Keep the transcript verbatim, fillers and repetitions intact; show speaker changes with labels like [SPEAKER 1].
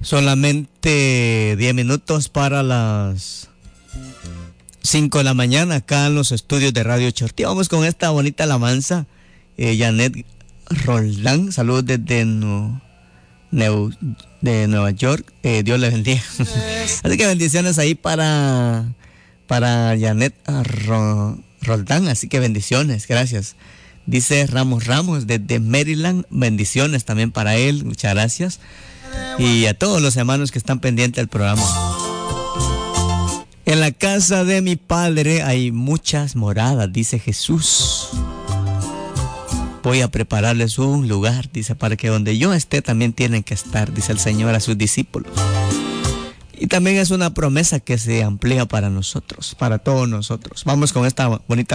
[SPEAKER 1] Solamente diez minutos para las cinco de la mañana acá en los estudios de Radio Chortí. Vamos con esta bonita alabanza. Eh, Janet Roldán, saludos desde no, Neu, de Nueva York. Eh, Dios le bendiga. Así que bendiciones ahí para, para Janet Ro, Roldán. Así que bendiciones, gracias. Dice Ramos Ramos desde Maryland, bendiciones también para él, muchas gracias. Y a todos los hermanos que están pendientes del programa. En la casa de mi padre hay muchas moradas, dice Jesús. Voy a prepararles un lugar, dice, para que donde yo esté también tienen que estar, dice el Señor a sus discípulos. Y también es una promesa que se amplía para nosotros, para todos nosotros. Vamos con esta bonita